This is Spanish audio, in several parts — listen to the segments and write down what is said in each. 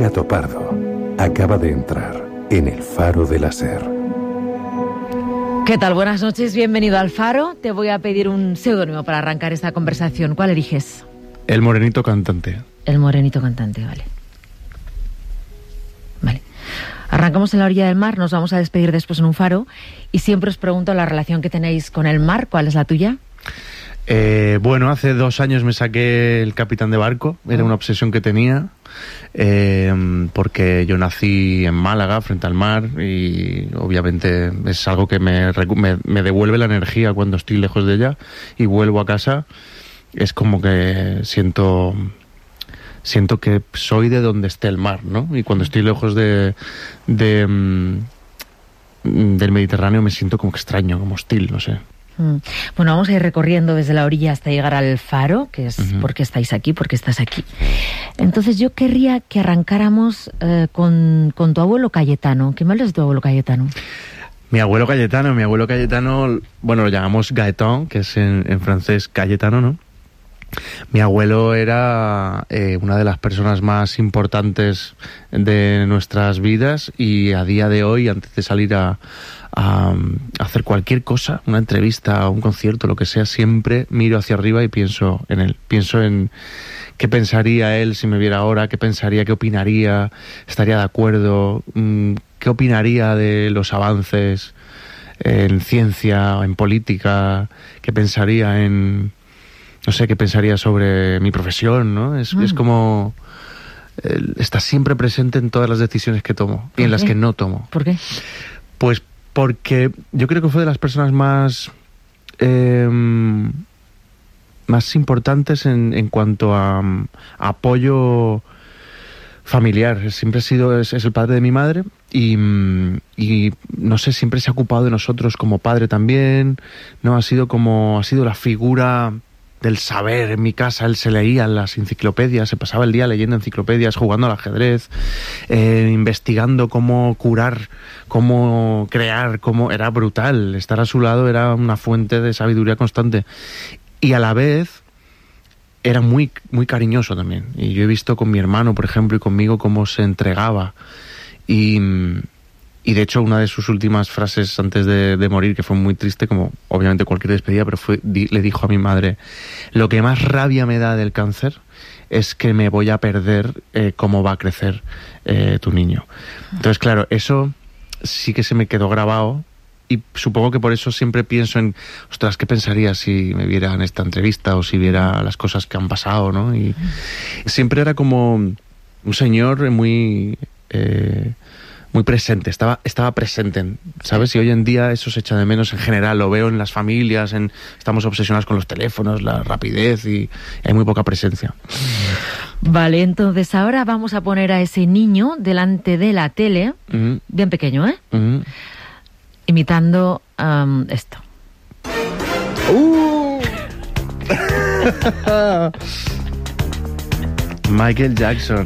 Gato Pardo acaba de entrar en el Faro de la SER. ¿Qué tal? Buenas noches, bienvenido al Faro. Te voy a pedir un seudónimo para arrancar esta conversación. ¿Cuál eliges? El Morenito Cantante. El Morenito Cantante, vale. Vale. Arrancamos en la orilla del mar, nos vamos a despedir después en un faro y siempre os pregunto la relación que tenéis con el mar. ¿Cuál es la tuya? Bueno, hace 2 años me saqué el capitán de barco, era una obsesión que tenía, porque yo nací en Málaga, frente al mar, y obviamente es algo que me devuelve la energía cuando estoy lejos de ella y vuelvo a casa. Es como que siento que soy de donde esté el mar, ¿no? Y cuando estoy lejos del Mediterráneo me siento como extraño, como hostil, no sé. Bueno, vamos a ir recorriendo desde la orilla hasta llegar al faro, que es por qué estáis aquí, por qué estás aquí. Entonces yo querría que arrancáramos con tu abuelo Cayetano. ¿Qué me hablas de tu abuelo Cayetano? Mi abuelo Cayetano, bueno, lo llamamos Gaëtan, que es en francés Cayetano, ¿no? Mi abuelo era una de las personas más importantes de nuestras vidas y a día de hoy, antes de salir a hacer cualquier cosa, una entrevista, un concierto, lo que sea, siempre miro hacia arriba y pienso en él. Pienso en qué pensaría él si me viera ahora, qué pensaría, qué opinaría, estaría de acuerdo, qué opinaría de los avances en ciencia, en política, qué pensaría no sé, qué pensaría sobre mi profesión, ¿no? Es como está siempre presente en todas las decisiones que tomo y en las que no tomo. ¿Por qué? Pues porque yo creo que fue de las personas más importantes en cuanto a apoyo familiar. Siempre es el padre de mi madre y no sé, siempre se ha ocupado de nosotros como padre también, ¿no? Ha sido la figura del saber. En mi casa él se leía las enciclopedias, se pasaba el día leyendo enciclopedias, jugando al ajedrez, investigando cómo curar, cómo crear, era brutal. Estar a su lado era una fuente de sabiduría constante y a la vez era muy, muy cariñoso también. Y yo he visto con mi hermano, por ejemplo, y conmigo cómo se entregaba y de hecho una de sus últimas frases antes de morir, que fue muy triste, como obviamente cualquier despedida, pero le dijo a mi madre: lo que más rabia me da del cáncer es que me voy a perder cómo va a crecer tu niño. Entonces, claro, eso sí que se me quedó grabado y supongo que por eso siempre pienso en, ostras, ¿qué pensaría si me viera en esta entrevista o si viera las cosas que han pasado, ¿no? Y siempre era como un señor muy presente, estaba presente, ¿sabes? Y hoy en día eso se echa de menos en general, lo veo en las familias, estamos obsesionados con los teléfonos, la rapidez y hay muy poca presencia. Vale, entonces ahora vamos a poner a ese niño delante de la tele, bien pequeño, imitando esto. Michael Jackson.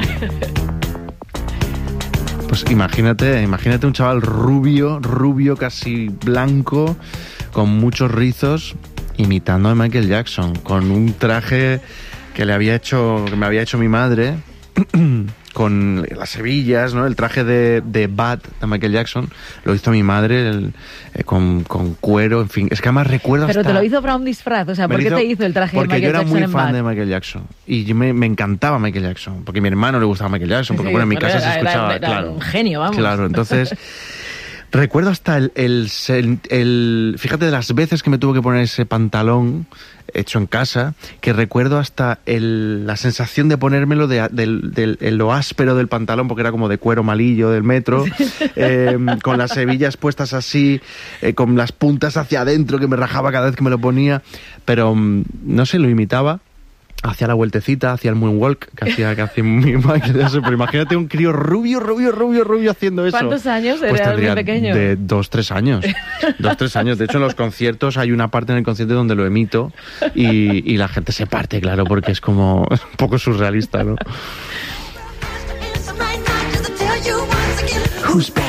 Pues imagínate un chaval rubio, casi blanco, con muchos rizos, imitando a Michael Jackson, con un traje que me había hecho mi madre, con las hebillas, ¿no? El traje de Bad de Michael Jackson lo hizo mi madre con cuero, en fin. Es que además recuerdo Pero te lo hizo para un disfraz, o sea, ¿por qué te hizo el traje de Michael Jackson? Porque yo era muy fan de Michael Jackson y me encantaba Michael Jackson, porque a mi hermano le gustaba Michael Jackson, porque bueno, en mi casa se escuchaba, era claro. un genio, vamos. Claro, entonces recuerdo hasta fíjate de las veces que me tuve que poner ese pantalón hecho en casa, que recuerdo hasta la sensación de ponérmelo de lo áspero del pantalón, porque era como de cuero malillo del metro, con las hebillas puestas así, con las puntas hacia adentro, que me rajaba cada vez que me lo ponía, pero no sé, lo imitaba. Hacía la vueltecita, hacía el moonwalk que hacía mi Michael Jackson. Pero imagínate un crío rubio haciendo eso. ¿Cuántos años? Pues era muy pequeño. De 2-3 años. 2-3 años. De hecho, en los conciertos hay una parte en el concierto donde lo emito y la gente se parte, claro, porque es como un poco surrealista, ¿no? Who's back?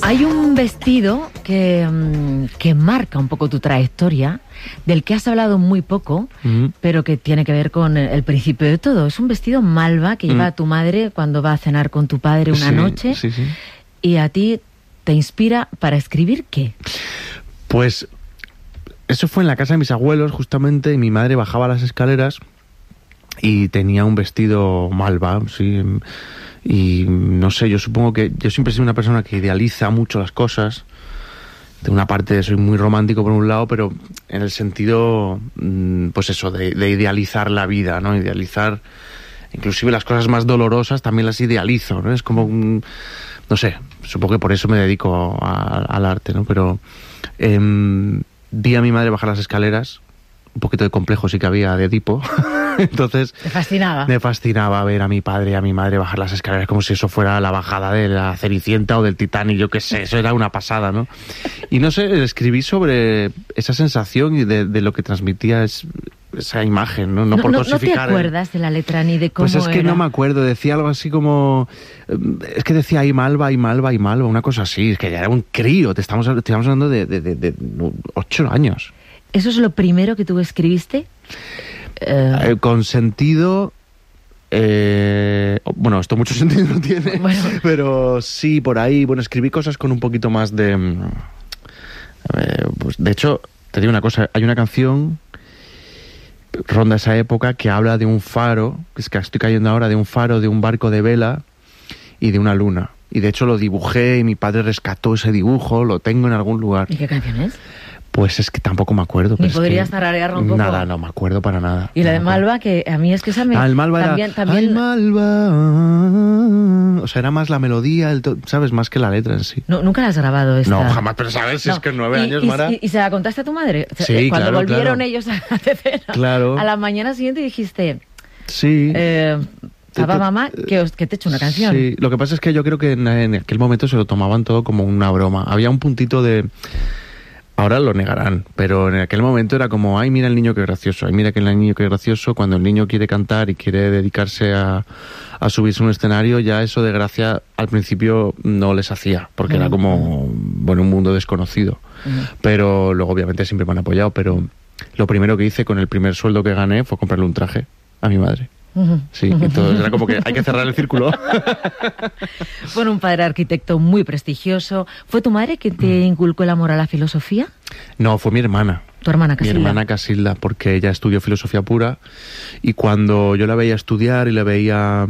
Hay un vestido que marca un poco tu trayectoria, del que has hablado muy poco, pero que tiene que ver con el principio de todo. Es un vestido malva que lleva tu madre cuando va a cenar con tu padre una noche. Sí. Y a ti te inspira para escribir ¿qué? Pues eso fue en la casa de mis abuelos, justamente, y mi madre bajaba las escaleras y tenía un vestido malva, sí. Y no sé, yo supongo que yo siempre he sido una persona que idealiza mucho las cosas. De una parte soy muy romántico por un lado, pero en el sentido, pues eso, de idealizar la vida, ¿no? Idealizar, inclusive las cosas más dolorosas también las idealizo, ¿no? Es como no sé, supongo que por eso me dedico al arte, ¿no? Pero vi a mi madre bajar las escaleras, un poquito de complejo sí que había de Edipo. Entonces ¿te fascinaba? Me fascinaba ver a mi padre y a mi madre bajar las escaleras como si eso fuera la bajada de la Cenicienta o del Titanic, yo qué sé, eso era una pasada, ¿no? Y no sé, escribí sobre esa sensación y de lo que transmitía esa imagen, ¿no? No por cosificar. ¿No te acuerdas de la letra ni de cómo era? Pues es que no me acuerdo, decía algo así como... Es que decía ahí Malva, una cosa así, es que ya era un crío, te estamos hablando de 8 años. ¿Eso es lo primero que tú escribiste? Con sentido... bueno, esto mucho sentido no tiene, pero sí, por ahí, bueno, escribí cosas con un poquito más de... pues de hecho, te digo una cosa, hay una canción, ronda esa época, que habla de un faro, que es que estoy cayendo ahora, de un faro, de un barco de vela y de una luna. Y de hecho lo dibujé y mi padre rescató ese dibujo, lo tengo en algún lugar. ¿Y qué canción es? Pues es que tampoco me acuerdo. ¿Ni podrías tararearlo un poco? Nada, no me acuerdo para nada. Y la de Malva, que a mí es que esa me... el Malva también, era... Ay, Malva... O sea, era más la melodía, ¿sabes? Más que la letra en sí. No, ¿nunca la has grabado esta? No, jamás, pero ¿sabes? Si es que 9 años, Mara... ¿Y se la contaste a tu madre? Sí, cuando claro, volvieron ellos a la cena, claro. A la mañana siguiente dijiste... Sí... Papá, mamá, que te he hecho una canción. Sí, lo que pasa es que yo creo que en aquel momento se lo tomaban todo como una broma. Había un puntito de... Ahora lo negarán, pero en aquel momento era como, ay, mira el niño qué gracioso, ay, mira que el niño qué gracioso. Cuando el niño quiere cantar y quiere dedicarse a subirse a un escenario, ya eso de gracia al principio no les hacía, porque era como, bueno, un mundo desconocido. Pero luego obviamente siempre me han apoyado, pero lo primero que hice con el primer sueldo que gané fue comprarle un traje a mi madre. Sí, entonces era como que hay que cerrar el círculo. Bueno, un padre arquitecto muy prestigioso. ¿Fue tu madre que te inculcó el amor a la filosofía? No, fue mi hermana. ¿Tu hermana Casilda? Mi hermana Casilda, porque ella estudió filosofía pura y cuando yo la veía estudiar y la veía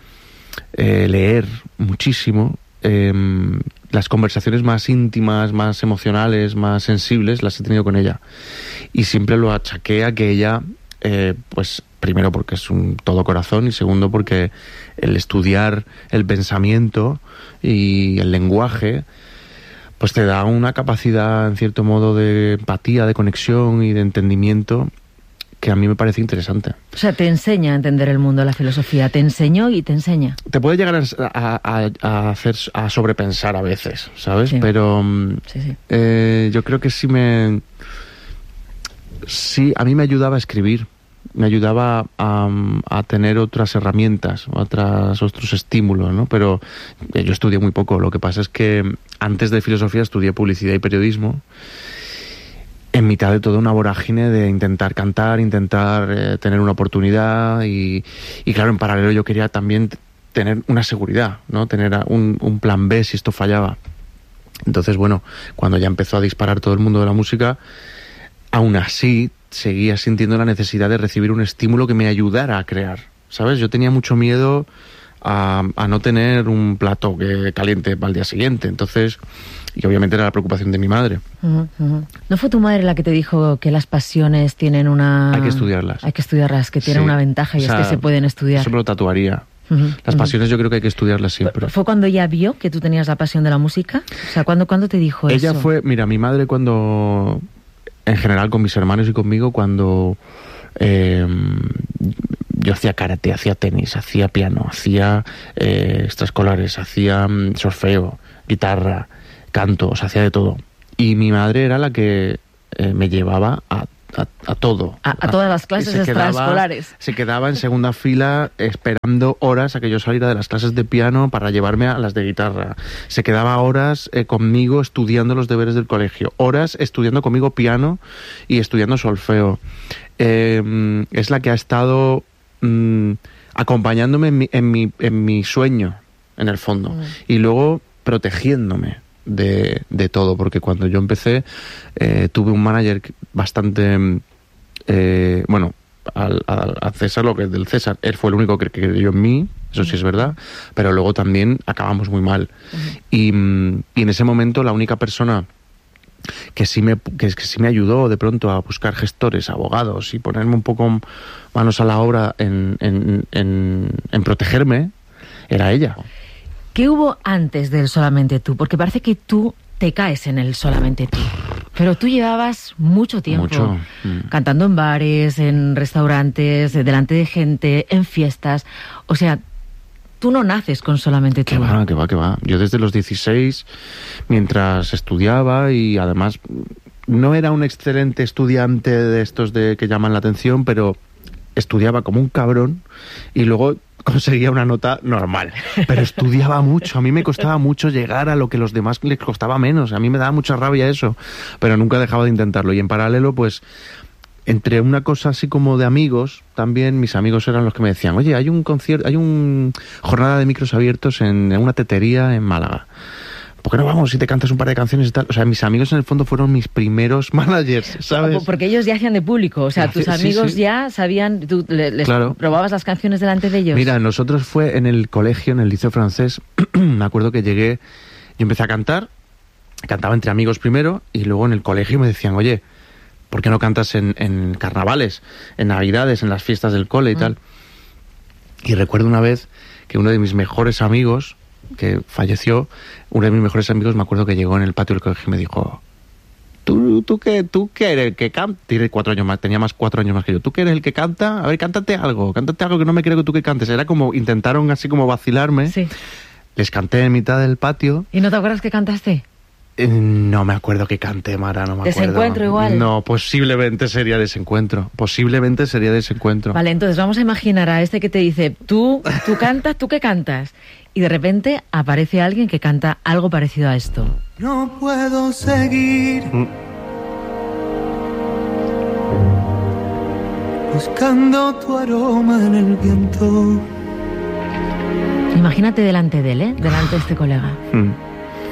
leer muchísimo, las conversaciones más íntimas, más emocionales, más sensibles las he tenido con ella. Y siempre lo achaqué a que ella, pues... Primero porque es un todo corazón y segundo porque el estudiar el pensamiento y el lenguaje pues te da una capacidad en cierto modo de empatía, de conexión y de entendimiento que a mí me parece interesante. O sea, te enseña a entender el mundo, la filosofía, te enseñó y te enseña. Te puede llegar a sobrepensar a veces, ¿sabes? Sí. Pero sí. Yo creo que sí, a mí me ayudaba a escribir. Me ayudaba a tener otras herramientas, otros estímulos, ¿no? Pero yo estudié muy poco. Lo que pasa es que antes de filosofía estudié publicidad y periodismo, en mitad de toda una vorágine de intentar cantar, intentar tener una oportunidad y claro, en paralelo yo quería también tener una seguridad, ¿no? Tener un plan B si esto fallaba. Entonces, bueno, cuando ya empezó a disparar todo el mundo de la música, aún así seguía sintiendo la necesidad de recibir un estímulo que me ayudara a crear, ¿sabes? Yo tenía mucho miedo a no tener un plato caliente para el día siguiente, entonces, y obviamente era la preocupación de mi madre. ¿No fue tu madre la que te dijo que las pasiones tienen una... Hay que estudiarlas. Que tienen una ventaja y es que se pueden estudiar? Eso me lo tatuaría. Las pasiones yo creo que hay que estudiarlas siempre. ¿Fue cuando ella vio que tú tenías la pasión de la música? O sea, ¿cuándo te dijo eso? Ella fue, mira, mi madre cuando... En general con mis hermanos y conmigo, cuando yo hacía karate, hacía tenis, hacía piano, hacía extraescolares, hacía solfeo, guitarra, canto, o sea, hacía de todo. Y mi madre era la que me llevaba a a todo. A todas las clases extraescolares. Se quedaba en segunda fila esperando horas a que yo saliera de las clases de piano para llevarme a las de guitarra. Se quedaba horas conmigo estudiando los deberes del colegio. Horas estudiando conmigo piano y estudiando solfeo. Es la que ha estado acompañándome en mi sueño, en el fondo. Y luego protegiéndome de todo, porque cuando yo empecé tuve un manager bastante al César lo que es del César, él fue el único que creyó en mí, eso sí es verdad, pero luego también acabamos muy mal. Y en ese momento la única persona que sí me ayudó de pronto a buscar gestores, abogados y ponerme un poco manos a la obra en protegerme era ella. ¿Qué hubo antes del Solamente Tú? Porque parece que tú te caes en el Solamente Tú. Pero tú llevabas mucho tiempo cantando en bares, en restaurantes, delante de gente, en fiestas. O sea, tú no naces con Solamente Tú. Que va. Yo desde los 16, mientras estudiaba, y además no era un excelente estudiante de estos que llaman la atención, pero estudiaba como un cabrón y luego conseguía una nota normal, pero estudiaba mucho. A mí me costaba mucho llegar a lo que a los demás les costaba menos. A mí me daba mucha rabia eso, pero nunca dejaba de intentarlo. Y en paralelo, pues, entre una cosa así como de amigos, también mis amigos eran los que me decían: oye, hay un concierto, hay una jornada de micros abiertos en una tetería en Málaga. ¿Por qué no vamos y te cantas un par de canciones y tal? O sea, mis amigos en el fondo fueron mis primeros managers, ¿sabes? Porque ellos ya hacían de público, o sea, tus amigos ya sabían, tú les probabas las canciones delante de ellos. Mira, nosotros fue en el colegio, en el liceo francés, me acuerdo que llegué, yo empecé a cantar, cantaba entre amigos primero, y luego en el colegio me decían: oye, ¿por qué no cantas en carnavales, en navidades, en las fiestas del cole y tal? Y recuerdo una vez que uno de mis mejores amigos, que falleció, uno de mis mejores amigos, me acuerdo que llegó en el patio del colegio y me dijo: ¿Tú qué eres el que canta? Tiene 4 años más, tenía 4 años más que yo. ¿Tú qué eres el que canta? A ver, cántate algo que no me creo que tú que cantes. Era como, intentaron así como vacilarme. Sí. Les canté en mitad del patio. ¿Y no te acuerdas que cantaste? No me acuerdo que canté, Mara, no me acuerdo. ¿Desencuentro igual? No, posiblemente sería Desencuentro. Vale, entonces vamos a imaginar a este que te dice: tú cantas, ¿tú qué cantas? Y de repente aparece alguien que canta algo parecido a esto. No puedo seguir buscando tu aroma en el viento. Imagínate delante de él, delante de este colega.